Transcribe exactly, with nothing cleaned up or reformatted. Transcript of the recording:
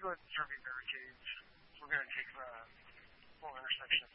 go ahead and start being barricades. We're going to take the whole intersection